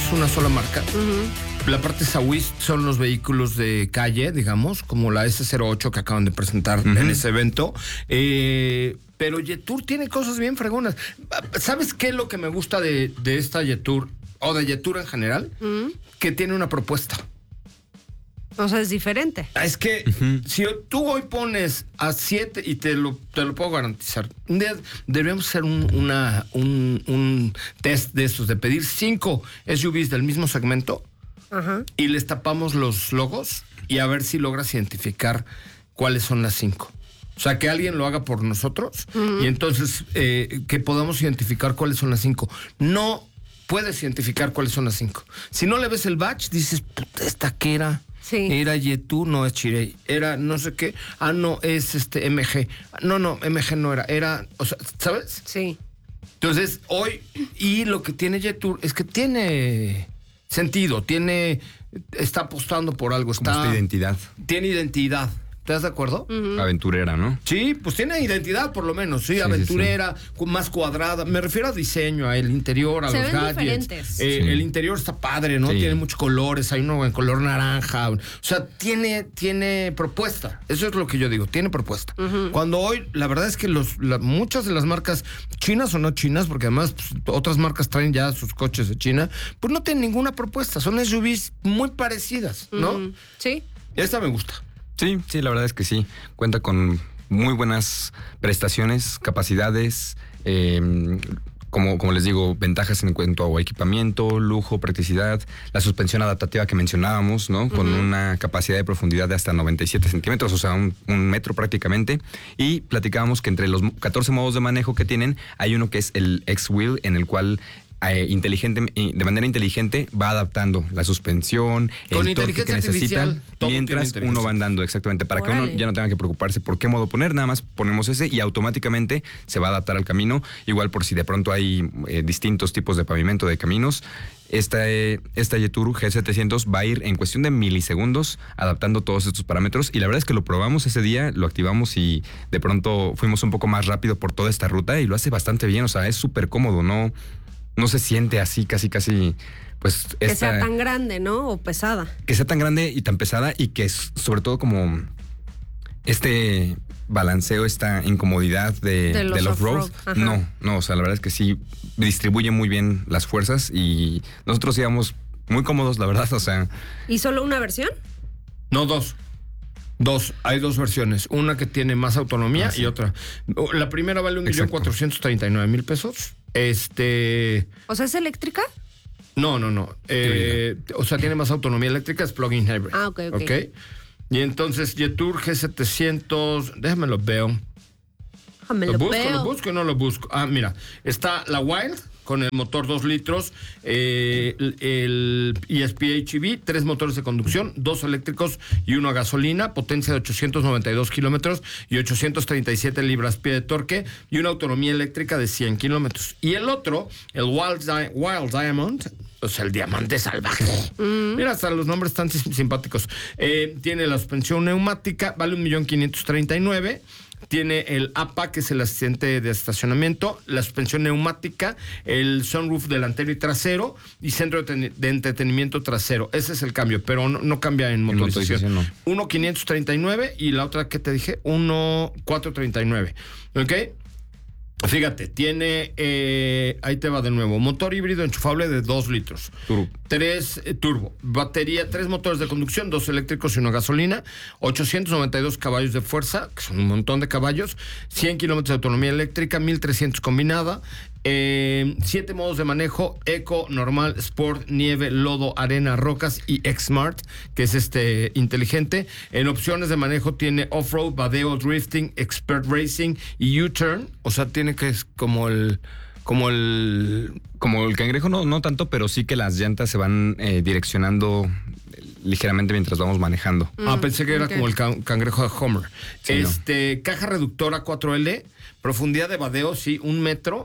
es una sola marca. La parte Sawist son los vehículos de calle, digamos, como la S08 que acaban de presentar en ese evento. Pero Jetour tiene cosas bien fregonas. ¿Sabes qué es lo que me gusta de esta Jetour, o de Jetour en general? Que tiene una propuesta. O sea, es diferente. Es que si tú hoy pones a 7, y te lo puedo garantizar, un día deberíamos hacer un test de estos, de pedir 5 SUVs del mismo segmento y les tapamos los logos y a ver si logras identificar cuáles son las 5. O sea, que alguien lo haga por nosotros y entonces que podamos identificar cuáles son las 5. No puedes identificar cuáles son las 5. Si no le ves el badge, dices, puta, ¿esta qué era? Sí. Era Jetour, no es Chery. Era no sé qué. Ah, no, es MG. No, MG no era, o sea, ¿sabes? Sí. Entonces, hoy, y lo que tiene Jetour es que tiene sentido, está apostando por algo. Como esta identidad. Tiene identidad. ¿Estás de acuerdo? Aventurera, ¿no? Sí, pues tiene identidad por lo menos, sí, aventurera, más cuadrada. Me refiero a diseño, al interior, a los gadgets. El interior está padre, ¿no? Sí. Tiene muchos colores, hay uno en color naranja. O sea, tiene propuesta. Eso es lo que yo digo, tiene propuesta. Cuando hoy, la verdad es que muchas de las marcas chinas o no chinas, porque además pues, otras marcas traen ya sus coches de China, pues no tienen ninguna propuesta. Son SUVs muy parecidas, ¿no? Sí. Esta me gusta. Sí, la verdad es que sí. Cuenta con muy buenas prestaciones, capacidades, como les digo, ventajas en cuanto a equipamiento, lujo, practicidad, la suspensión adaptativa que mencionábamos, ¿no? Con una capacidad de profundidad de hasta 97 centímetros, o sea, un metro prácticamente. Y platicábamos que entre los 14 modos de manejo que tienen, hay uno que es el X-Wheel, en el cual de manera inteligente va adaptando la suspensión, el torque que necesitan, mientras uno va andando, exactamente, para que uno ya no tenga que preocuparse por qué modo poner, nada más ponemos ese y automáticamente se va a adaptar al camino, igual por si de pronto hay distintos tipos de pavimento de caminos. Esta Jetour G700 va a ir en cuestión de milisegundos adaptando todos estos parámetros, y la verdad es que lo probamos ese día, lo activamos y de pronto fuimos un poco más rápido por toda esta ruta y lo hace bastante bien, o sea, es súper cómodo, no se siente así casi, pues... Que sea tan grande, ¿no? O pesada. Que sea tan grande y tan pesada, y que es sobre todo como este balanceo, esta incomodidad del off-road. No, o sea, la verdad es que sí distribuye muy bien las fuerzas y nosotros íbamos muy cómodos, la verdad, o sea... ¿Y solo una versión? No, dos. Hay dos versiones. Una que tiene más autonomía y otra. La primera vale $1,439,000 pesos. ¿O sea, es eléctrica? No. O sea, tiene más autonomía eléctrica, es plug-in hybrid. Ah, ok. Y entonces, Jetour G700, déjame lo veo. ¿Lo busco o no lo busco? Ah, mira, está la Wild con el motor 2 litros, el ESP-HEV, 3 motores de conducción, 2 eléctricos y 1 a gasolina, potencia de 892 kilómetros y 837 libras-pie de torque y una autonomía eléctrica de 100 kilómetros. Y el otro, el Wild Diamond, o sea, el diamante salvaje. Mira, hasta los nombres están simpáticos. Tiene la suspensión neumática, vale $1,539,000. Tiene el APA, que es el asistente de estacionamiento, la suspensión neumática, el sunroof delantero y trasero y centro de entretenimiento trasero. Ese es el cambio, pero no cambia en motorización. No. 1,539 y la otra que te dije, 1,439. ¿Ok? Fíjate, tiene, ahí te va de nuevo, motor híbrido enchufable de 2 litros. Turbo. 3 turbo. Batería, 3 motores de conducción, 2 eléctricos y 1 gasolina. 892 caballos de fuerza, que son un montón de caballos. 100 kilómetros de autonomía eléctrica, 1,300 combinada. 7 modos de manejo: Eco, Normal, Sport, Nieve, Lodo, Arena, Rocas y X-Smart, que es inteligente. En opciones de manejo tiene Off-Road, Vadeo, Drifting, Expert Racing y U-Turn. O sea, tiene que es como el cangrejo, no tanto, pero sí que las llantas se van direccionando ligeramente mientras vamos manejando. Pensé que era como el cangrejo de Homer. Sí, Caja reductora 4L, profundidad de vadeo, sí, 1 metro.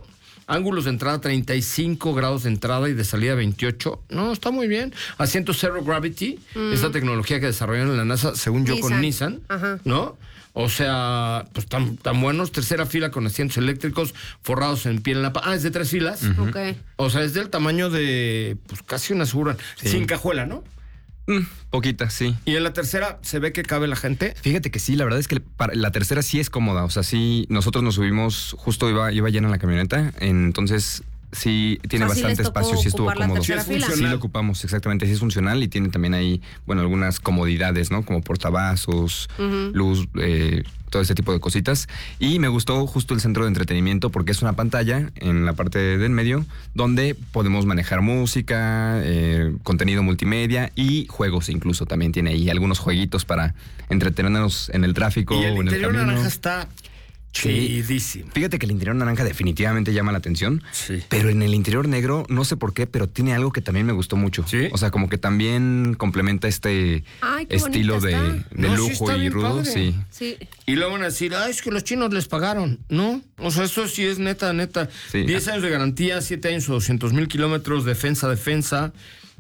ángulos de entrada 35 grados de entrada y de salida 28. No, está muy bien. Asiento Zero Gravity, esta tecnología que desarrollaron en la NASA, según yo, con Nissan, ¿no? O sea, pues tan buenos. Tercera fila con asientos eléctricos forrados en piel en la... es de 3 filas. Okay. O sea, es del tamaño de, pues casi una Suburban. Sí. Sin cajuela, ¿no? Poquita, sí. ¿Y en la tercera se ve que cabe la gente? Fíjate que sí, la verdad es que la tercera sí es cómoda. O sea, sí, nosotros nos subimos, justo iba llena la camioneta, entonces sí tiene bastante espacio, sí estuvo cómodo. Sí, sí lo ocupamos, exactamente, sí es funcional y tiene también ahí, bueno, algunas comodidades, ¿no? Como portavasos, luz, todo ese tipo de cositas. Y me gustó justo el centro de entretenimiento porque es una pantalla en la parte de en medio donde podemos manejar música, contenido multimedia y juegos incluso. También tiene ahí algunos jueguitos para entretenernos en el tráfico o en el camino. Y el interior naranja está chidísimo. Fíjate que el interior naranja definitivamente llama la atención, pero en el interior negro, no sé por qué, pero tiene algo que también me gustó mucho. ¿Sí? O sea, como que también complementa este estilo de lujo y rudo. Sí. Y luego van a decir, es que los chinos les pagaron. No, o sea, eso sí es neta. Sí. 10 años de garantía, 7 años o 200,000 kilómetros, defensa.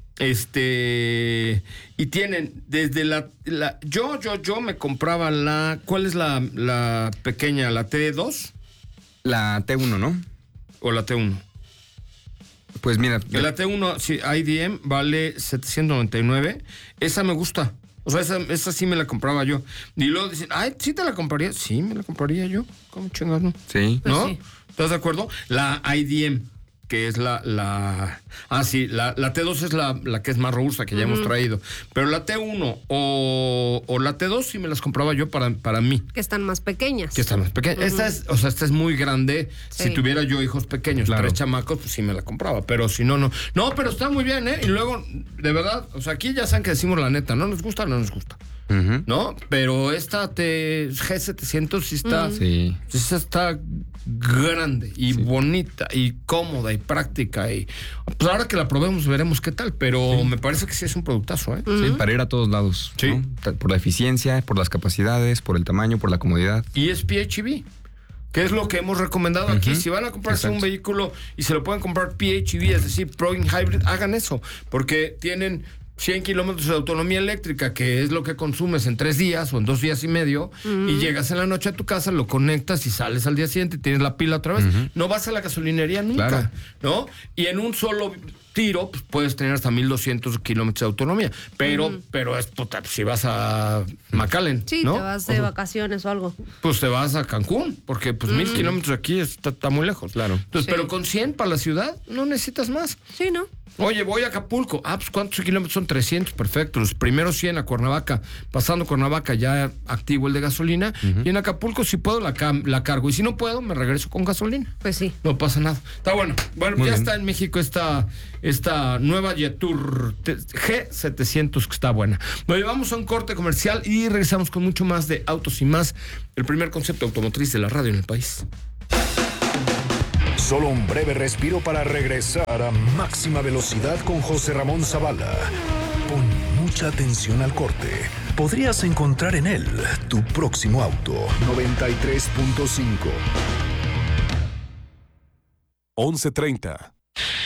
Y tienen desde yo me compraba ¿cuál es la pequeña? ¿La T2? La T1, ¿no? ¿O la T1? Pues mira. La T1, sí, IDM vale $799. Esa me gusta. O sea, esa sí me la compraba yo. Y luego dicen, ¿sí te la compraría? Sí, me la compraría yo. ¿Cómo chingados no? Sí. ¿No? Pues sí. ¿Estás de acuerdo? La IDM, que es la T2 es la que es más robusta, que ya hemos traído. Pero la T1 o la T2 sí me las compraba yo para mí. Que están más pequeñas. Esta es muy grande. Sí. Si tuviera yo hijos pequeños, 3 chamacos, pues sí me la compraba. Pero si no. No, pero está muy bien, ¿eh? Y luego, de verdad, o sea, aquí ya saben que decimos la neta. ¿No nos gusta? No nos gusta. ¿No? Pero esta G700 sí está... Sí. Está grande y bonita y cómoda y práctica. Y pues ahora que la probemos veremos qué tal. Pero me parece que sí es un productazo, ¿eh? Sí, para ir a todos lados. Sí. ¿No? Por la eficiencia, por las capacidades, por el tamaño, por la comodidad. Y es PHEV. Que es lo que hemos recomendado aquí. Si van a comprarse un vehículo y se lo pueden comprar PHEV, es decir, Plug-in Hybrid, hagan eso. Porque tienen 100 kilómetros de autonomía eléctrica, que es lo que consumes en 3 días o en 2 días y medio, y llegas en la noche a tu casa, lo conectas y sales al día siguiente y tienes la pila otra vez. No vas a la gasolinería nunca, ¿no? Y en un solo tiro pues, puedes tener hasta 1,200 kilómetros de autonomía. Pero es puta, si vas a McAllen, sí, ¿no? Te vas de vacaciones o algo. Pues te vas a Cancún, porque pues 1,000 kilómetros aquí está muy lejos. Claro. Entonces, pero con 100 para la ciudad no necesitas más. Sí, ¿no? Oye, voy a Acapulco. Pues ¿cuántos kilómetros son? 300, perfecto. Los primeros 100 a Cuernavaca. Pasando Cuernavaca ya activo el de gasolina. Y en Acapulco si puedo la cargo. Y si no puedo, me regreso con gasolina. Pues sí. No pasa nada. Está bueno. Bueno, muy ya bien. Está en México esta nueva Jetour G700 que está buena. Bueno, vamos a un corte comercial y regresamos con mucho más de Autos y Más. El primer concepto automotriz de la radio en el país. Solo un breve respiro para regresar a máxima velocidad con José Ramón Zavala. Pon mucha atención al corte. Podrías encontrar en él tu próximo auto. 93.5. 11:30.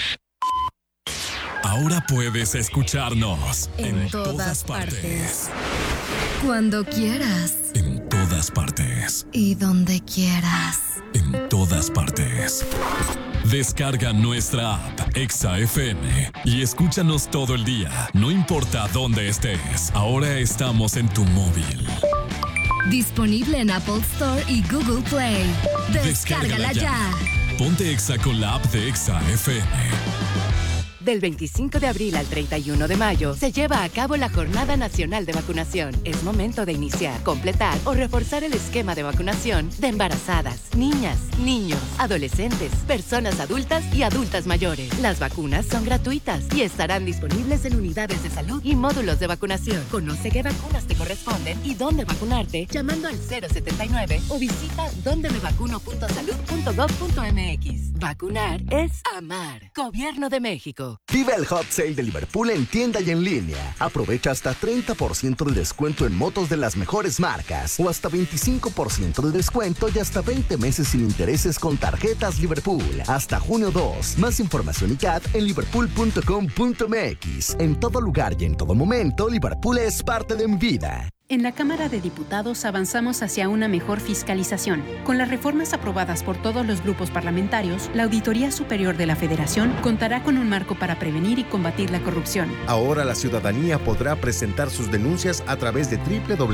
Ahora puedes escucharnos en todas partes. Cuando quieras. En todas partes. Y donde quieras. En todas partes. Descarga nuestra app Exa FM y escúchanos todo el día, no importa dónde estés. Ahora estamos en tu móvil. Disponible en Apple Store y Google Play. Descárgala ya. Ponte Exa con la app de Exa FM. Del 25 de abril al 31 de mayo se lleva a cabo la Jornada Nacional de Vacunación. Es momento de iniciar, completar o reforzar el esquema de vacunación de embarazadas, niñas, niños, adolescentes, personas adultas y adultas mayores. Las vacunas son gratuitas y estarán disponibles en unidades de salud y módulos de vacunación. Conoce qué vacunas te corresponden y dónde vacunarte llamando al 079 o visita dondemevacuno.salud.gov.mx. Vacunar es amar. Gobierno de México. México. Vive el Hot Sale de Liverpool en tienda y en línea. Aprovecha hasta 30% de descuento en motos de las mejores marcas o hasta 25% de descuento y hasta 20 meses sin intereses con tarjetas Liverpool. Hasta junio 2. Más información y CAT en liverpool.com.mx. En todo lugar y en todo momento, Liverpool es parte de mi vida. En la Cámara de Diputados avanzamos hacia una mejor fiscalización. Con las reformas aprobadas por todos los grupos parlamentarios, la Auditoría Superior de la Federación contará con un marco para prevenir y combatir la corrupción. Ahora la ciudadanía podrá presentar sus denuncias a través de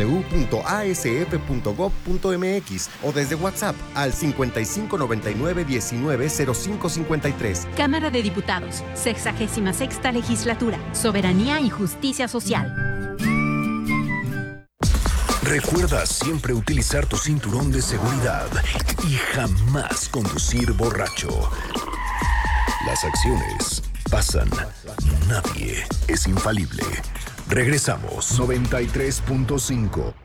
www.asf.gov.mx o desde WhatsApp al 5599-190553. Cámara de Diputados, 66ª Legislatura, Soberanía y Justicia Social. Recuerda siempre utilizar tu cinturón de seguridad y jamás conducir borracho. Las acciones pasan, nadie es infalible. Regresamos. 93.5